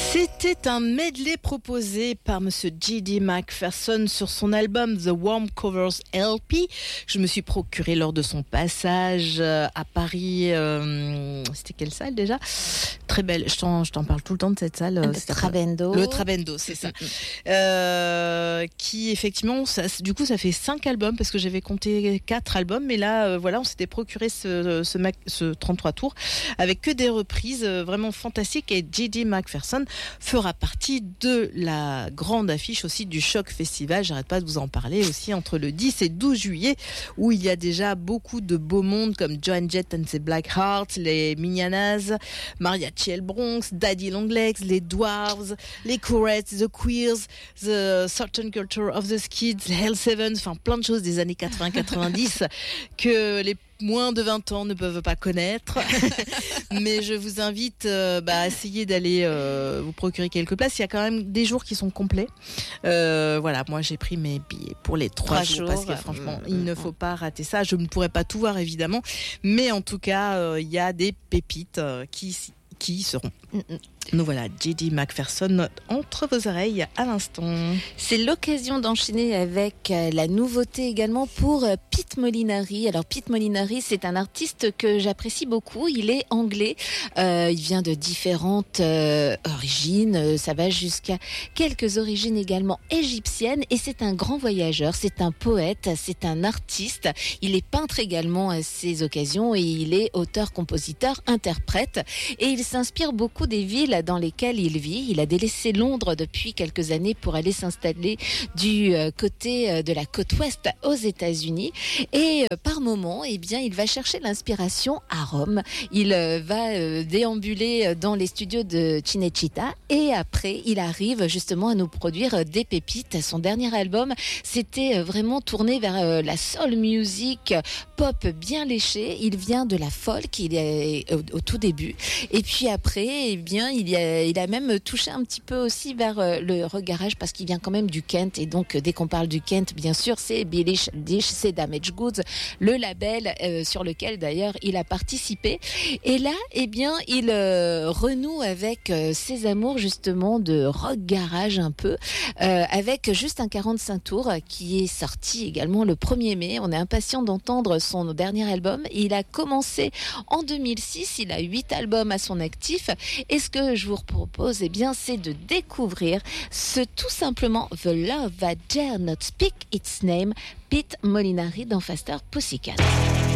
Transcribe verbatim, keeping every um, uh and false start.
C'était un medley proposé par Monsieur J D McPherson sur son album The Warm Covers L P. Je me suis procuré lors de son passage à Paris. Euh, c'était quelle salle déjà ? Très belle. Je t'en, je t'en parle tout le temps de cette salle. Le Trabendo. Le Trabendo, c'est ça. Euh, qui effectivement, ça, du coup, ça fait cinq albums parce que j'avais compté quatre albums, mais là, euh, voilà, on s'était procuré ce, ce, ce trente-trois tours avec que des reprises euh, vraiment fantastiques. Et J D McPherson fera partie de la grande affiche aussi du Choc Festival. J'arrête pas de vous en parler aussi entre le dix et douze juillet, où il y a déjà beaucoup de beaux mondes comme Joan Jett and the Blackhearts, les Minianas, Mariachi El Bronx, Daddy Longlegs, les Dwarves, les Courettes, The Queers, The Certain Culture of the Skids, les Hell Sevens, enfin plein de choses des années quatre-vingts quatre-vingt-dix que les moins de vingt ans ne peuvent pas connaître. Mais je vous invite euh, bah, à essayer d'aller euh, vous procurer quelques places. Il y a quand même des jours qui sont complets. Euh, voilà, moi j'ai pris mes billets pour les trois, trois jours, jours parce que franchement, mmh, il mmh. ne faut pas rater ça. Je ne pourrais pas tout voir évidemment, mais en tout cas, euh, il y a des pépites euh, qui, qui y seront. Mmh. Nous voilà, J D McPherson entre vos oreilles à l'instant. C'est l'occasion d'enchaîner avec la nouveauté également pour Pete Molinari. Alors Pete Molinari, c'est un artiste que j'apprécie beaucoup. Il est anglais, euh, il vient de différentes euh, origines. Ça va jusqu'à quelques origines également égyptiennes. Et c'est un grand voyageur, c'est un poète, c'est un artiste. Il est peintre également à ces occasions et il est auteur, compositeur, interprète. Et il s'inspire beaucoup des villes dans lesquelles il vit. Il a délaissé Londres depuis quelques années pour aller s'installer du côté de la côte ouest aux États-Unis. Et par moment, eh bien, il va chercher l'inspiration à Rome. Il va déambuler dans les studios de Cinecittà et après, il arrive justement à nous produire des pépites. Son dernier album, c'était vraiment tourné vers la soul music, pop bien léché. Il vient de la folk, il est au, au tout début. Et puis après, eh bien, il, y a, il a même touché un petit peu aussi vers le rock garage parce qu'il vient quand même du Kent. Et donc, dès qu'on parle du Kent, bien sûr, c'est Billy Dish, c'est Damaged Goods, le label euh, sur lequel d'ailleurs il a participé. Et là, eh bien, il euh, renoue avec euh, ses amours justement de rock garage un peu, euh, avec juste un quarante-cinq tours qui est sorti également le premier mai. On est impatient d'entendre son dernier album. Il a commencé en deux mille six, il a huit albums à son actif. Et ce que je vous propose, eh bien, c'est de découvrir ce tout simplement The Love That Dare Not Speak Its Name, Pete Molinari dans Faster Pussycat.